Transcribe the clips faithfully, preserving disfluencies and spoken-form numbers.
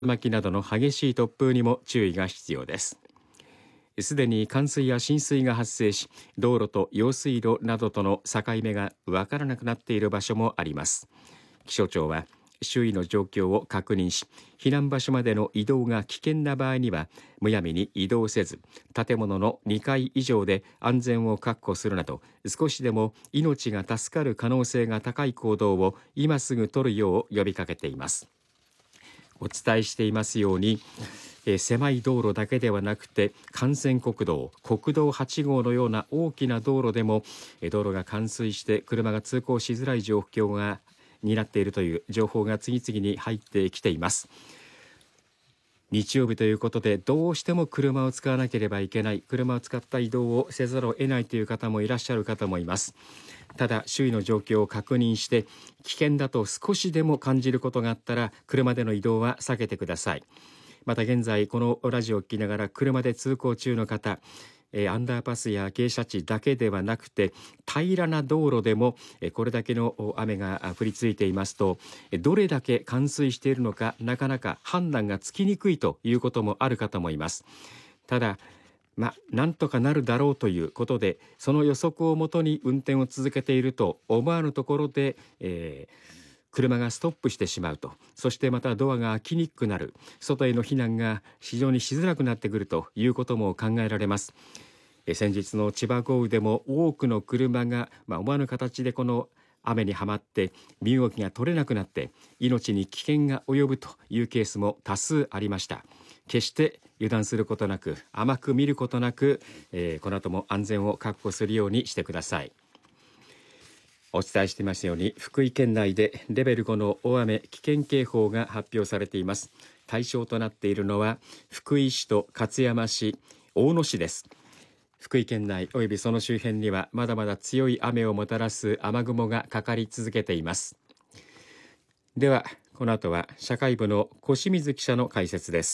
巻きなどの激しい突風にも注意が必要です。すでに冠水や浸水が発生し、道路と用水路などとの境目がわからなくなっている場所もあります。気象庁は周囲の状況を確認し、避難場所までの移動が危険な場合にはむやみに移動せず、建物のにかい以上で安全を確保するなど、少しでも命が助かる可能性が高い行動を今すぐ取るよう呼びかけています。お伝えしていますように、えー、狭い道路だけではなくて、幹線国道、国道はち号のような大きな道路でも、えー、道路が冠水して車が通行しづらい状況がになっているという情報が次々に入ってきています。日曜日ということで、どうしても車を使わなければいけない、車を使った移動をせざるを得ないという方もいらっしゃる方もいます。ただ、周囲の状況を確認して、危険だと少しでも感じることがあったら、車での移動は避けてください。また現在、このラジオを聞きながら車で通行中の方、えー、アンダーパスや傾斜地だけではなくて、平らな道路でも、えー、これだけの雨が降り続いていますと、どれだけ冠水しているのか、なかなか判断がつきにくいということもある方もいます。ただ、まあ、なんとかなるだろうということで、その予測をもとに運転を続けていると、思わぬところで、えー車がストップしてしまうと、そしてまたドアが開きにくくなる、外への避難が非常にしづらくなってくるということも考えられます。え先日の千葉豪雨でも多くの車が、まあ、思わぬ形でこの雨にはまって身動きが取れなくなって命に危険が及ぶというケースも多数ありました。決して油断することなく、甘く見ることなく、えー、この後も安全を確保するようにしてください。お伝えしていますように、福井県内でレベルごの大雨危険警報が発表されています。対象となっているのは福井市と勝山市、大野市です。福井県内およびその周辺にはまだまだ強い雨をもたらす雨雲がかかり続けています。では、この後は社会部の小清水記者の解説です。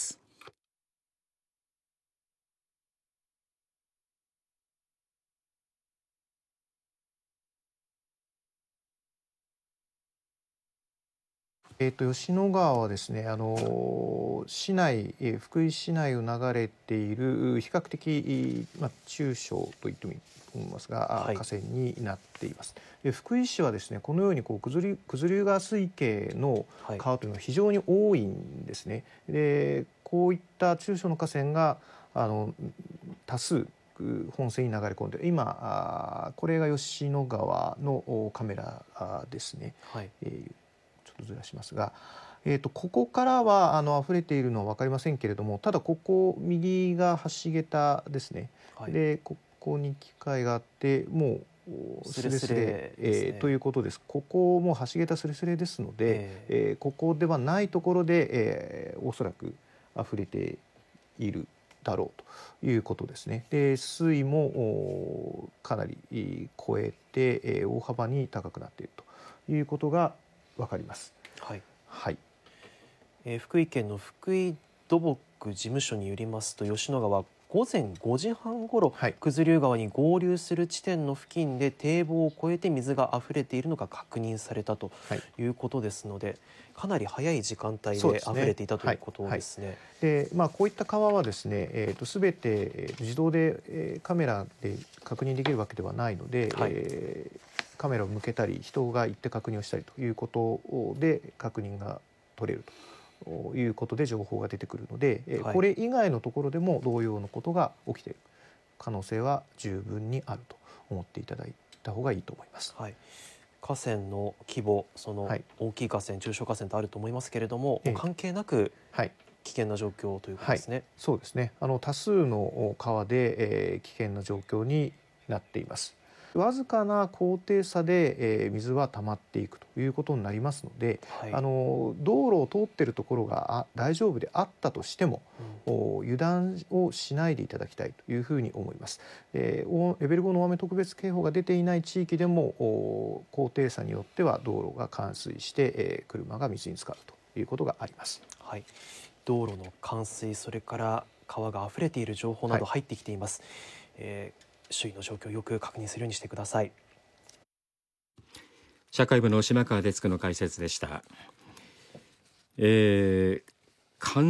えー、と吉野川はですね、あの市内、福井市内を流れている比較的、まあ、中小と言ってもいいと思いますが、はい、河川になっています。で福井市はですね、このようにこう九頭竜川水系の川というのは非常に多いんですね。でこういった中小の河川があの多数本線に流れ込んで、今これが吉野川のカメラですね。はい、えーちょっとずらしますが、えー、とここからはあの溢れているのは分かりませんけれども、ただここ右が橋桁ですね、はい、でここに機械があってもうスレスレ、えー、ということです。ここも橋桁スレスレですので、えーえー、ここではないところで、えー、おそらく溢れているだろうということですね。で水位もかなり超えて、えー、大幅に高くなっているということがわかります。はいはい。 えー、福井県の福井土木事務所によりますと、吉野川午前ごじはんごろ、はい、九頭竜川に合流する地点の付近で堤防を越えて水が溢れているのが確認されたということですので、はい、かなり早い時間帯で溢れていたということですね。 で、まあ、こういった川はですね、えー、と全て自動で、えー、カメラで確認できるわけではないので、はい、えーカメラを向けたり人が行って確認をしたりということで確認が取れるということで情報が出てくるので、はい、これ以外のところでも同様のことが起きている可能性は十分にあると思っていただいた方がいいと思います。はい、 河川の規模、その大きい河川、中小河川とあると思いますけれども、はい、関係なく危険な状況ということですね。はい、 そうですね。あの多数の川で、えー、危険な状況になっています。わずかな高低差で、えー、水は溜まっていくということになりますので、はい、あの道路を通っているところが大丈夫であったとしても、うん、油断をしないでいただきたいというふうに思います。えー、レベルごの大雨特別警報が出ていない地域でも高低差によっては道路が冠水して、えー、車が水に浸かるということがあります。 はい、道路の冠水、それから川が溢れている情報など入ってきています。はい、えー周囲の状況をよく確認するようにしてください。 社会部の島川デスクの解説でした。えー、 冠